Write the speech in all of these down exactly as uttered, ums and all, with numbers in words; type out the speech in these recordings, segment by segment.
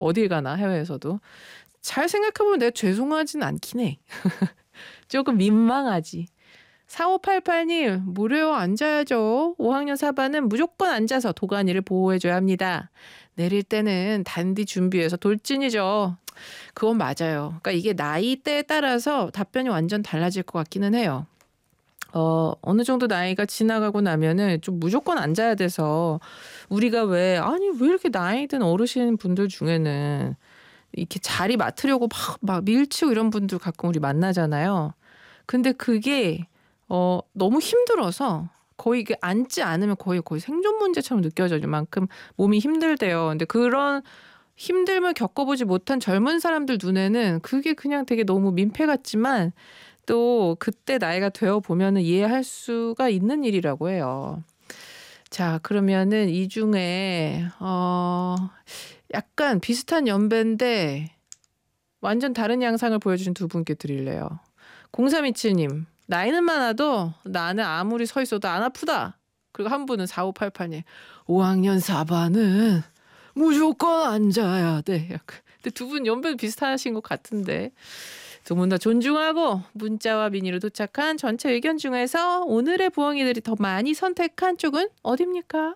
어딜 가나 해외에서도. 잘 생각해보면 내가 죄송하진 않긴 해. 조금 민망하지. 사오팔팔 님 무료요. 앉아야죠. 오 학년 사 반은 무조건 앉아서 도가니를 보호해줘야 합니다. 내릴 때는 단디 준비해서 돌진이죠. 그건 맞아요. 그러니까 이게 나이대에 따라서 답변이 완전 달라질 것 같기는 해요. 어, 어느 정도 나이가 지나가고 나면은 좀 무조건 앉아야 돼서 우리가 왜 아니 왜 이렇게 나이 든 어르신 분들 중에는 이렇게 자리 맡으려고 막, 막 밀치고 이런 분들 가끔 우리 만나잖아요. 근데 그게 어, 너무 힘들어서 거의 이게 앉지 않으면 거의 거의 생존 문제처럼 느껴질 만큼 몸이 힘들대요. 근데 그런 힘듦을 겪어보지 못한 젊은 사람들 눈에는 그게 그냥 되게 너무 민폐 같지만 또 그때 나이가 되어 보면은 이해할 수가 있는 일이라고 해요. 자, 그러면은 이 중에 어 약간 비슷한 연배인데 완전 다른 양상을 보여주신 두 분께 드릴래요. 공삼이칠 님 나이는 많아도 나는 아무리 서 있어도 안 아프다. 그리고 한 분은 사오팔팔 님 오 학년 사 반은 무조건 앉아야 돼. 약간. 근데 두 분 연배도 비슷하신 것 같은데 두 분 다 존중하고 문자와 미니로 도착한 전체 의견 중에서 오늘의 부엉이들이 더 많이 선택한 쪽은 어딥니까?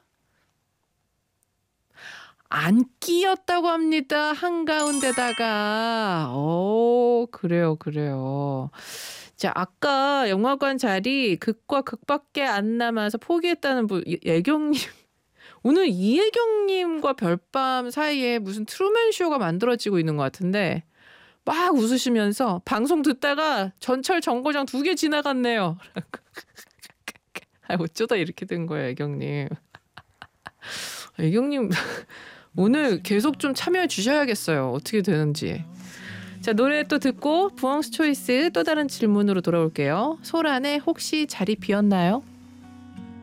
앉기였다고 합니다. 한가운데다가. 오, 그래요, 그래요. 자, 아까 영화관 자리 극과 극밖에 안 남아서 포기했다는 분, 예경님. 오늘 이예경님과 별밤 사이에 무슨 트루먼 쇼가 만들어지고 있는 것 같은데 막 웃으시면서 방송 듣다가 전철 정거장 두 개 지나갔네요. 아, 어쩌다 이렇게 된 거예요, 예경님. 예경님 오늘 계속 좀 참여해 주셔야겠어요. 어떻게 되는지. 자, 노래 또 듣고 부엉스 초이스 또 다른 질문으로 돌아올게요. 소란에 혹시 자리 비었나요?